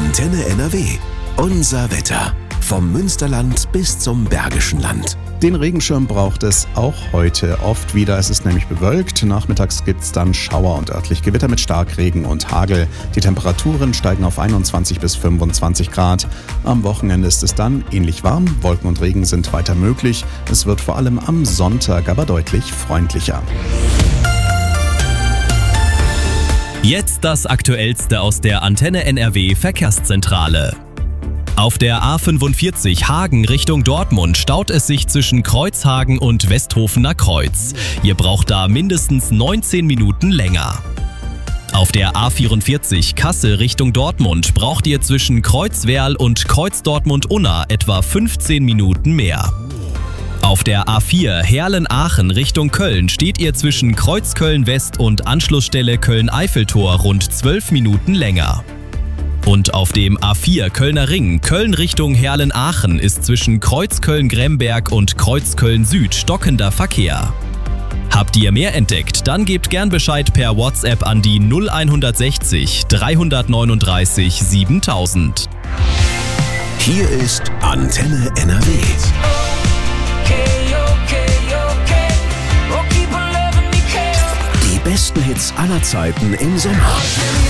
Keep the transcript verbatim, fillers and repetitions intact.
Antenne N R W. Unser Wetter. Vom Münsterland bis zum Bergischen Land. Den Regenschirm braucht es auch heute oft wieder. Es ist nämlich bewölkt. Nachmittags gibt es dann Schauer und örtlich Gewitter mit Starkregen und Hagel. Die Temperaturen steigen auf einundzwanzig bis fünfundzwanzig Grad. Am Wochenende ist es dann ähnlich warm. Wolken und Regen sind weiter möglich. Es wird vor allem am Sonntag aber deutlich freundlicher. Jetzt das Aktuellste aus der Antenne N R W Verkehrszentrale. Auf der A fünfundvierzig Hagen Richtung Dortmund staut es sich zwischen Kreuzhagen und Westhofener Kreuz. Ihr braucht da mindestens neunzehn Minuten länger. Auf der A vierundvierzig Kassel Richtung Dortmund braucht ihr zwischen Kreuzwerl und Kreuz Dortmund-Unna etwa fünfzehn Minuten mehr. Auf der A vier Herlen-Aachen Richtung Köln steht ihr zwischen Kreuz Köln-West und Anschlussstelle Köln-Eiffeltor rund zwölf Minuten länger. Und auf dem A vier Kölner Ring Köln Richtung Herlen-Aachen ist zwischen Kreuz Köln-Gremberg und Kreuz Köln-Süd stockender Verkehr. Habt ihr mehr entdeckt? Dann gebt gern Bescheid per WhatsApp an die null hundertsechzig dreihundertneununddreißig siebentausend. Hier ist Antenne N R W. Die besten Hits aller Zeiten im Sommer.